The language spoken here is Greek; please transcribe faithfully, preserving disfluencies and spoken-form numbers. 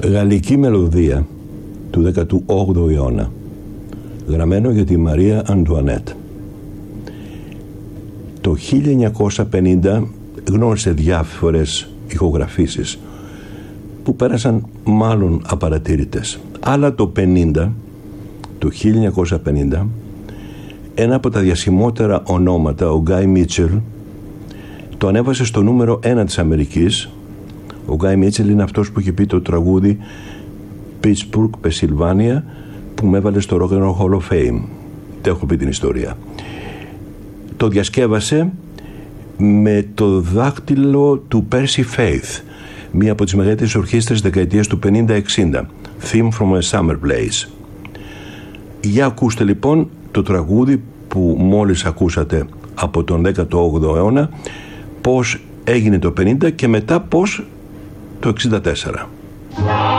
Γαλλική μελωδία του δέκατου όγδοου αιώνα, γραμμένο για τη Μαρία Αντουανέτ. Το χίλια εννιακόσια πενήντα γνώρισε διάφορες ηχογραφήσεις που πέρασαν μάλλον απαρατήρητες. Αλλά το πενήντα, το χίλια εννιακόσια πενήντα, ένα από τα διασημότερα ονόματα, ο Γκάι Μίτσελ, το ανέβασε στο νούμερο ένα της Αμερικής. Ο Γκάι Μίτσελ είναι αυτός που έχει πει το τραγούδι Pittsburgh, Pennsylvania, που με έβαλε στο Rock and Roll Hall of Fame. Δεν έχω πει την ιστορία. Το διασκεύασε με το δάχτυλο του Percy Faith, μία από τις μεγαλύτερες ορχήστρες δεκαετίας του πενήντα εξήντα. Theme from a Summer Place. Για ακούστε λοιπόν το τραγούδι που μόλις ακούσατε από τον δέκατο όγδοο αιώνα, πώς έγινε το πενήντα και μετά πώς το εξήντα τέσσερα.